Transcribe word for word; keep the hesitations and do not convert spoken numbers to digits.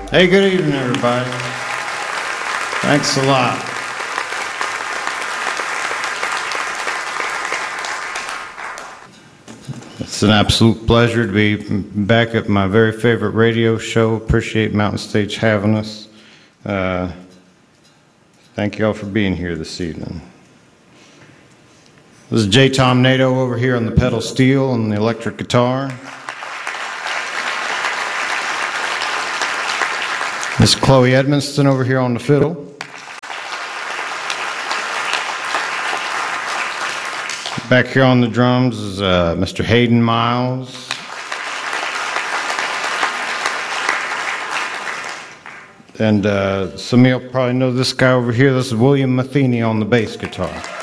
Hey, good evening, everybody. Thanks a lot. It's an absolute pleasure to be back at my very favorite radio show. Appreciate Mountain Stage having us. Uh, thank you all for being here this evening. This is J. Tom Nato over here on the pedal steel and the electric guitar. Miss Chloe Edmonston over here on the fiddle. Back here on the drums is uh, Mister Hayden Miles. And uh, some of you probably know this guy over here. This is William Matheny on the bass guitar.